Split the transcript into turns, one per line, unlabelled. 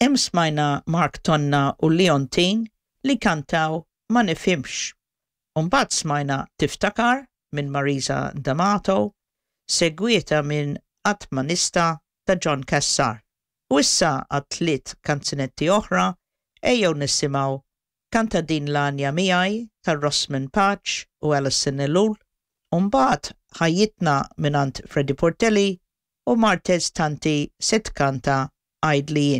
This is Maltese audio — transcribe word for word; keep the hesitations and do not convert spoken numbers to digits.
Hemm smajna Mark Tonna u Leontin li kantaw Ma nifhimx. Umbagħad smajna Tiftakar minn Marisa D'Amato, segwieta minn Qatt ma nista ta' John Cassar. U issa għat-tliet kanzunetti oħra ejjew nisimgħu Kanta din l-anja miegħi ta' Rossman Patch u Alison Elul, u mbagħad ħajjitna minant Freddie Portelli u Martez Tanti se tkanta Għajdli jien.